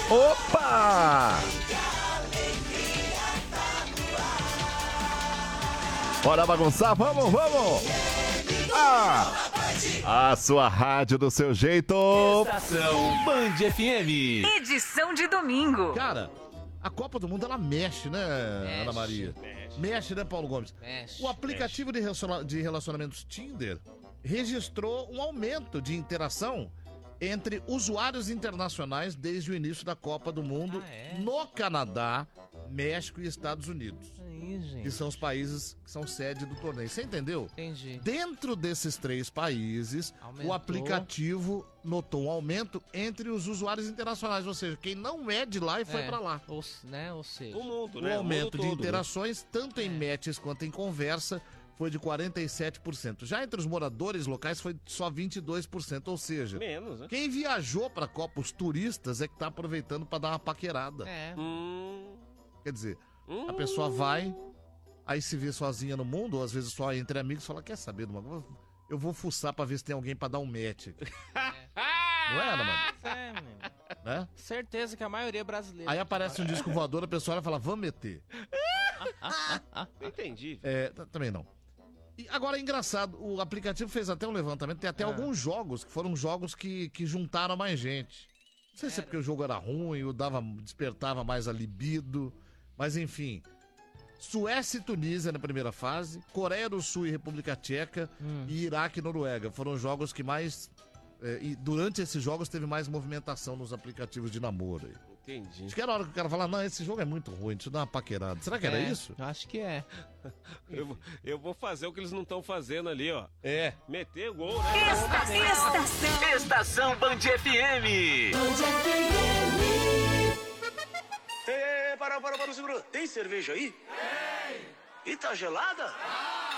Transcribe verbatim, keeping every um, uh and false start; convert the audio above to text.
Opa! Bora bagunçar, vamos, vamos! Ah! A sua rádio do seu jeito. Estação Band F M. Edição de domingo. Cara, a Copa do Mundo, ela mexe, né, Mexe, Ana Maria? mexe. Mexe, né, Paulo Gomes? Mexe, o aplicativo de relaciona- de relacionamentos Tinder registrou um aumento de interação entre usuários internacionais desde o início da Copa do Mundo Ah, é? no Canadá, México e Estados Unidos, Aí, gente. que são os países que são sede do torneio. Você entendeu? Entendi. Dentro desses três países, Aumentou. o aplicativo notou um aumento entre os usuários internacionais, ou seja, quem não é de lá e foi É, pra lá. Ou, s- né? Ou seja, O mundo, O né? aumento o mundo de todo, interações, tanto em É. matches quanto em conversa, foi de quarenta e sete por cento. Já entre os moradores locais foi só vinte e dois por cento, ou seja, né? Menos, né? quem viajou pra Copa, os turistas, é que tá aproveitando pra dar uma paquerada. é. Hum, Quer dizer, hum. a pessoa vai, aí se vê sozinha no mundo, ou às vezes só entre amigos, fala, quer saber de uma coisa? Eu vou fuçar pra ver se tem alguém pra dar um match aqui. Não é, Ana Maria? É, menino. Né? Certeza que a maioria é brasileira. Aí aparece um disco voador, a pessoa vai falar, vamos meter. Não entendi. É, t- também não. E agora é engraçado, o aplicativo fez até um levantamento, tem até Ah. alguns jogos que foram jogos que, que juntaram mais gente. Não sei se é porque o jogo era ruim, ou dava, despertava mais a libido, mas enfim. Suécia e Tunísia na primeira fase, Coreia do Sul e República Tcheca Hum. e Iraque e Noruega. Foram jogos que mais. é, e durante esses jogos teve mais movimentação nos aplicativos de namoro. aí. Entendi. Acho que era a hora que o cara falar, não, esse jogo é muito ruim, deixa eu dar uma paquerada. Será que era É, isso? eu Acho que é. Eu, vou- eu vou fazer o que eles não estão fazendo ali, ó. É. Meter o gol, né? Estação. Estação Band F M. Ei, para, para, para, segura. Tem cerveja aí? Tem. E tá gelada?